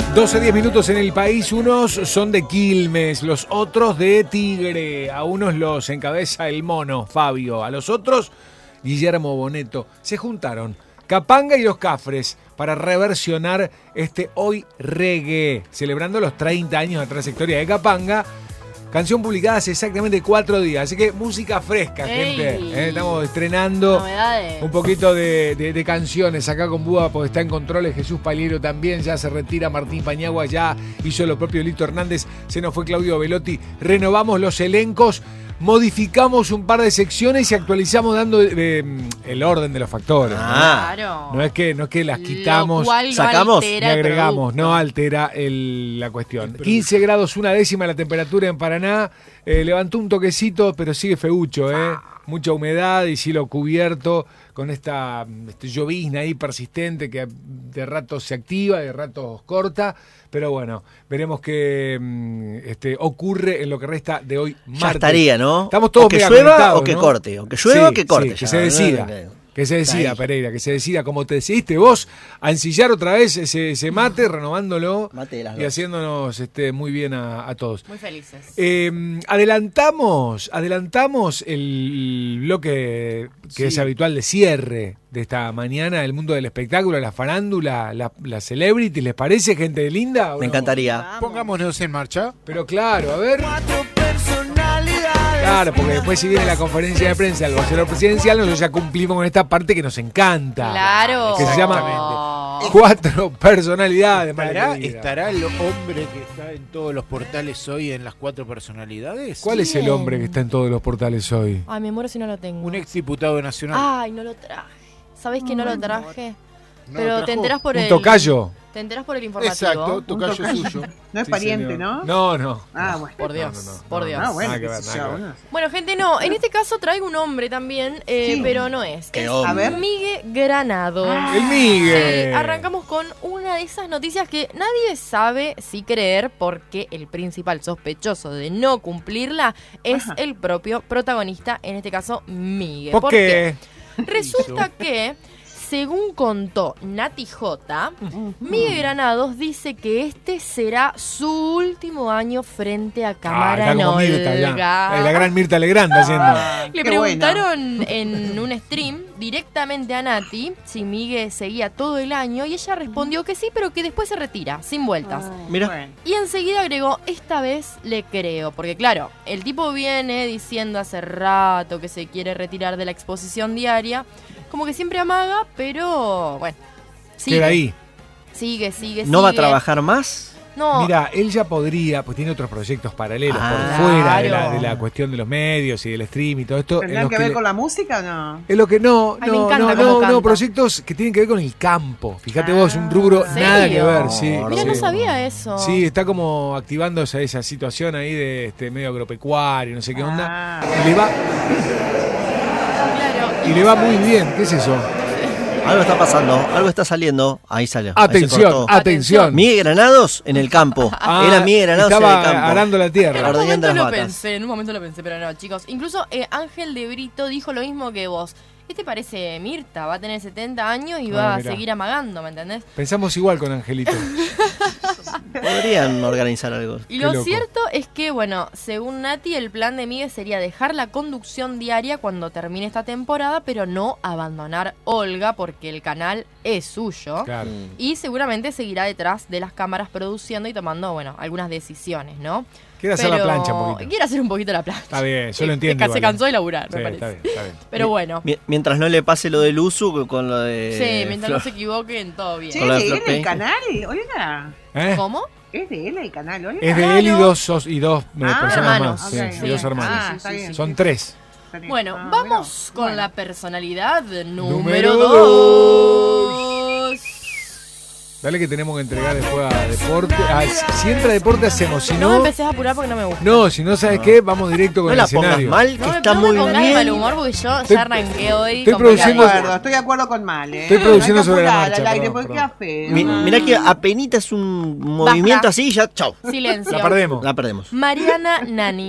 12:10 minutos en el país. Unos son de Quilmes, los otros de Tigre. A unos los encabeza el mono, Fabio. A los otros, Guillermo Bonetto. Se juntaron Capanga y los Cafres para reversionar este Hoy Reggae, celebrando los 30 años de trayectoria de Capanga. Canción publicada hace exactamente 4 días, así que música fresca, gente. Estamos estrenando novedades. Un poquito de canciones acá con Búa, porque está en controles. Jesús Paliero también, ya se retira. Martín Pañagua ya hizo lo propio. Lito Hernández, se nos fue Claudio Velotti. Renovamos los elencos, modificamos un par de secciones y actualizamos dando el orden de los factores. Claro. No es que las quitamos, sacamos y agregamos, no altera la cuestión. 15 grados, 1/10 la temperatura en Paraná. Levantó un toquecito, pero sigue feucho, mucha humedad y cielo cubierto con esta llovizna ahí persistente que de ratos se activa, de ratos corta. Pero bueno, veremos qué ocurre en lo que resta de hoy martes. Ya estaría, ¿no? Estamos todos o que llueva o que ¿no? corte. O que llueva o que corte. Sí, que se decida. Que se decida, Pereira, que se decida como te decidiste vos a ensillar otra vez ese mate, renovándolo y haciéndonos muy bien a todos. Muy felices. Adelantamos el bloque que es habitual de cierre de esta mañana, el mundo del espectáculo, la farándula, la celebrity, ¿les parece, gente linda? Me encantaría. Vamos. Pongámonos en marcha. Pero claro, a ver. Claro, porque después si viene la conferencia de prensa del vocero presidencial, nosotros ya cumplimos con esta parte que nos encanta. Claro. Que se llama 4 personalidades. ¿Estará el hombre que está en todos los portales hoy en las 4 personalidades? ¿Cuál es el hombre que está en todos los portales hoy? Ay, me muero si no lo tengo. Un exdiputado nacional. Ay, no lo traje. ¿Sabés que no lo traje? Pero te enterás por ¿Un tocayo? Te enterás por el informativo. Exacto, tocayo suyo. No es pariente, señor. ¿no? No. Ah, bueno. Por Dios, por Dios. Ah, bueno, bueno, gente, no. En este caso traigo un hombre también, pero no es. Es A ver. Migue Granados. El Migue. Sí, arrancamos con una de esas noticias que nadie sabe si creer, porque el principal sospechoso de no cumplirla es el propio protagonista, en este caso Migue. ¿Por qué? Resulta que, según contó Nati J, Migue Granados dice que este será su último año frente a cámara en Olga. La gran Mirta Legrand haciendo. Le preguntaron en un stream directamente a Nati si Migue seguía todo el año y ella respondió que sí, pero que después se retira, sin vueltas. Mira. Y enseguida agregó, esta vez le creo, porque claro, el tipo viene diciendo hace rato que se quiere retirar de la exposición diaria, como que siempre amaga, pero bueno, sigue. Queda ahí. Sigue. ¿No va a trabajar más? No. Mira, él ya podría, pues tiene otros proyectos paralelos por fuera de la cuestión de los medios y del stream y todo esto. ¿Tendrán que ver con la música o no? Es lo que no, Ay, me encanta cómo canta. proyectos que tienen que ver con el campo. Fíjate vos, un rubro nada que ver. Sí, Mira, no sabía eso. Sí, está como activando esa situación ahí de medio agropecuario, no sé qué onda. Y le va muy bien. ¿Qué es eso? Algo está pasando, algo está saliendo. Ahí salió. Atención. Migue Granados en el campo. Era Migue Granados en el campo. Estaba arando la tierra. En un momento lo pensé, pero no, chicos. Incluso Ángel de Brito dijo lo mismo que vos. ¿Qué te parece Mirta? Va a tener 70 años y va a seguir amagando, ¿me entendés? Pensamos igual con Angelito. Podrían organizar algo. Y lo cierto es que, bueno, según Nati, el plan de Migue sería dejar la conducción diaria cuando termine esta temporada, pero no abandonar Olga, porque el canal es suyo. Claro. Y seguramente seguirá detrás de las cámaras produciendo y tomando, bueno, algunas decisiones, ¿no? Quiere hacer la plancha un poquito. Quiere hacer un poquito la plancha. Está bien, yo lo entiendo. Se cansó de laburar, me parece. Está bien. Pero bueno. Mientras no le pase lo del uso con lo de... Sí, mientras no se equivoquen, todo bien. ¿Es de él el canal, Olga? ¿Cómo? ¿Es de él el canal, Olga? Es de él y dos personas hermanos. más. Okay. Sí, y 2 hermanos. Sí. Son 3. Bueno, vamos con la personalidad número 2. Dale que tenemos que entregar después a deporte. Si entra deporte hacemos, si no... No me empecés a apurar porque no me gusta. No, si no sabes qué, vamos directo con el escenario. No la pongas mal, que está muy bien. No me pongas de mal humor porque yo ya arranqué hoy. Estoy de acuerdo con Mal, Estoy produciendo sobre la marcha. Mirá que apenas un movimiento así y ya, chau. Silencio. La perdemos. Mariana Nanis.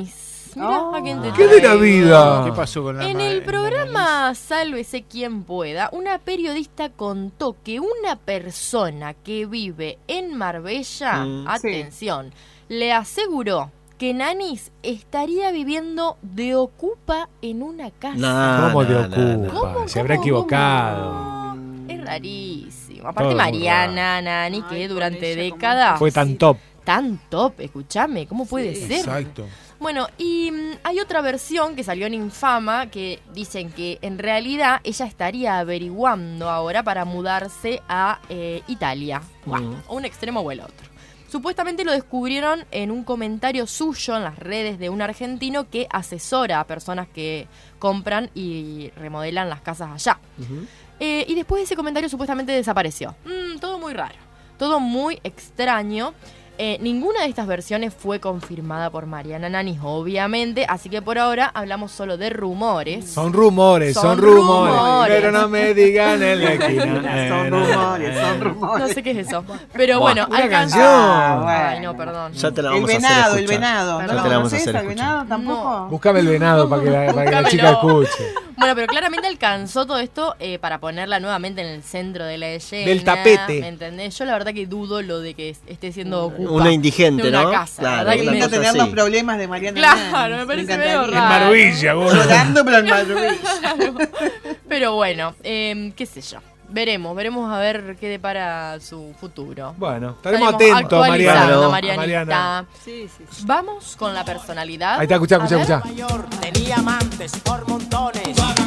Mirá, ¿a quién te ¿Qué de la traigo? vida? ¿Qué pasó con la En el programa Sálvese quien pueda, una periodista contó que una persona que vive en Marbella, atención, le aseguró que Nanis estaría viviendo de ocupa en una casa. ¿Cómo te ocupa? ¿Cómo, Se habrá cómo, equivocado. cómo? Es rarísimo. Aparte Todo Mariana, Nani, que durante décadas... Fue tan top. Tan top, escúchame, ¿cómo puede ser? Exacto. Bueno, y hay otra versión que salió en Infama que dicen que en realidad ella estaría averiguando ahora para mudarse a Italia. Bueno, a un extremo o el otro. Supuestamente lo descubrieron en un comentario suyo en las redes de un argentino que asesora a personas que compran y remodelan las casas allá. Y después de ese comentario supuestamente desapareció. Todo muy raro, todo muy extraño. Ninguna de estas versiones fue confirmada por Mariana Nanis, obviamente, así que por ahora hablamos solo de rumores. Son rumores. Pero no me digan en la esquina. Son rumores. No sé qué es eso. Pero bueno, una alcanzó. canción. Ay, no, perdón. Ya te la El vamos a hacer venado, escuchar. el venado. Ya te la ¿No vamos a conoces hacer al escuchar. venado tampoco? Búscame el venado para que la chica Búscamelo. escuche. Bueno, pero claramente alcanzó todo esto para ponerla nuevamente en el centro de la escena. Del tapete. ¿Me entendés? Yo la verdad que dudo lo de que esté siendo ocupa Una indigente, de una ¿no? casa. Claro, La verdad que una me- Lindo cosa tener los así. problemas de Mariana Claro, Nanis. me parece encantaría. medio En raro. Marbella, vos. Llorando, pero en Marbella. Pero bueno, qué sé yo. Veremos a ver qué depara su futuro. Bueno, estaremos atentos, actualizando, Mariana. Marianita. Sí, sí, sí. Vamos con la personalidad. Ahí está, escuchá. A ver. Tenía amantes por montones.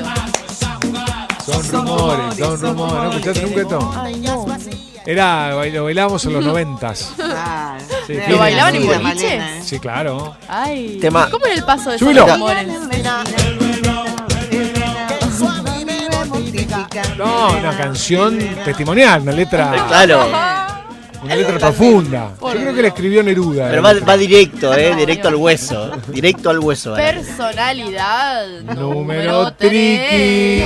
Son rumores. ¿No escuchaste nunca esto? Ay, no. Lo bailábamos en los 90s. Ah, Sí, debe ¿lo haber bailaban en sido boliche? Malena, ¿eh? Sí, claro. Ay. Tema. ¿Cómo era el paso de Súbilo. esos rumores? No, una canción testimonial, una letra Claro, profunda. Yo creo que la escribió Neruda. pero va directo, directo al hueso. Directo al hueso. Personalidad Número tres. triqui.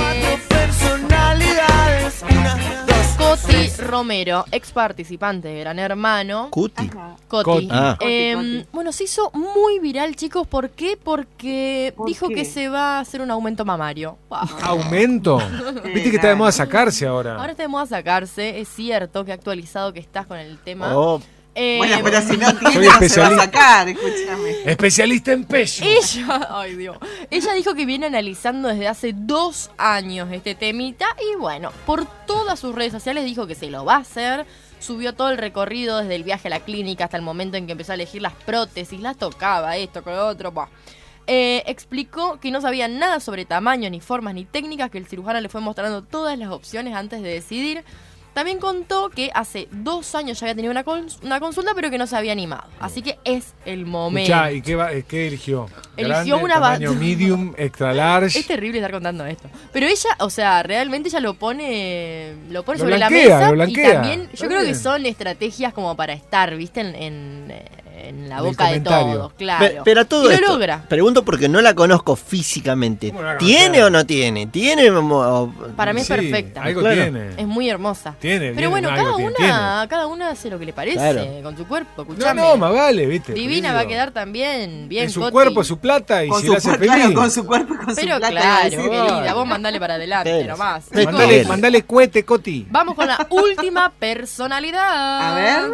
Coti Romero, ex participante de Gran Hermano. Cuti. Coti. Ah. Coti. Bueno, se hizo muy viral, chicos. ¿Por qué? Porque ¿Por dijo qué? que se va a hacer un aumento mamario. Wow. ¿Aumento? Viste que está de moda sacarse ahora. Ahora está de moda sacarse. Es cierto que ha actualizado que estás con el tema. Oh, Bueno, pero si no Soy tiene, no se va a especialista. sacar, escúchame. Especialista en pecho. Ay Dios. Ella dijo que viene analizando desde hace 2 años este temita y bueno, por todas sus redes sociales dijo que se lo va a hacer. Subió todo el recorrido desde el viaje a la clínica hasta el momento en que empezó a elegir las prótesis, las tocaba, esto con lo otro. Buah. Explicó que no sabía nada sobre tamaño, ni formas, ni técnicas, que el cirujano le fue mostrando todas las opciones antes de decidir. También contó que hace 2 años ya había tenido una consulta, pero que no se había animado. Así que es el momento. Escuchá, ¿y qué eligió? Eligió Grande, una tamaño medium, extra large. Es terrible estar contando esto. Pero ella, o sea, realmente ella lo pone Lo sobre la blanquea, mesa. lo blanquea. Y también, Está yo creo que bien. son estrategias como para estar, ¿viste? En la En el boca de comentario. todos, claro. Pero a todo y lo esto, logra. pregunto porque no la conozco físicamente. ¿Cómo no la ¿Tiene conocés? o no tiene? ¿Tiene o- Para mí es Sí, perfecta. Algo Claro. tiene. Es muy hermosa. Tiene, Pero bueno, algo cada una hace lo que le parece Claro. con su cuerpo. No, Escuchame. no, más vale, ¿viste? Divina querido. va a quedar también bien. En su Coti. cuerpo, su plata y Con si su, la hace claro, feliz. con su cuerpo y con Pero su plata. claro, iba a decir. querida, vos mandale para adelante Pero- nomás. Pero- Chicos, Mandale cohete, Coti. vamos con la última personalidad. A ver.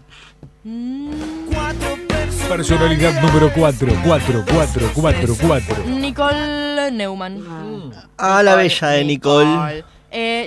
Personalidad número 4. Nicole Neumann. Ah, la bella de Nicole.